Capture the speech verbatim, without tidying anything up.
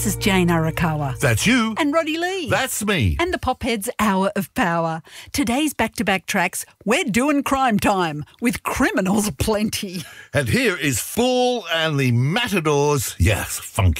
This is Jane Arakawa. That's you. And Roddy Lee. That's me. And the Popheads Hour of Power. Today's back-to-back tracks, we're doing crime time with criminals aplenty. And here is Fool and the Matadors. Yes, funky.